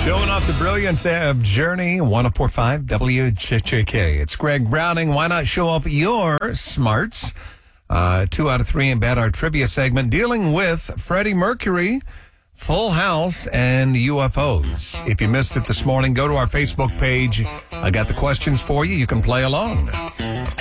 Showing off the brilliance there of Journey, 104.5 WJJK. It's Greg Browning. Why not show off your smarts? 2 out of 3 in Bad Art Trivia segment dealing with Freddie Mercury, Full House, and UFOs. If you missed it this morning, go to our Facebook page. I got the questions for you. You can play along.